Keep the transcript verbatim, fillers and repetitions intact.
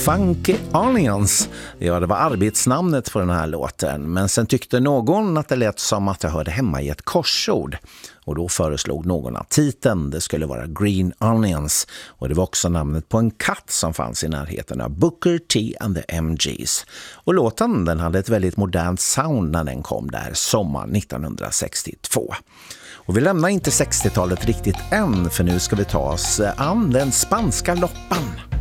Funky Onions. Ja, det var arbetsnamnet på den här låten. Men sen tyckte någon att det lät som att det hörde hemma i ett korsord. Och då föreslog någon att titeln det skulle vara Green Onions. Och det var också namnet på en katt som fanns i närheten av Booker T and the M Gs. Och låten den hade ett väldigt modernt sound när den kom där sommar nittonhundrasextiotvå. Och vi lämnar inte sextiotalet riktigt än, för nu ska vi ta oss an den spanska loppan.